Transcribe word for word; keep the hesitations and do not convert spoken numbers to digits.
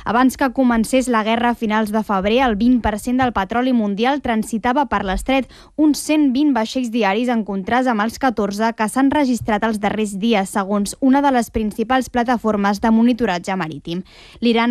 Abans que comencés la guerra a finals de febrer, el vint per cent del petroli mundial transitava per l'estret, uns cent vint vaixells diaris en contrast amb els catorze que s'han registrat els darrers dies, segons una de les principals plataformes de monitoratge marítim. L'Iran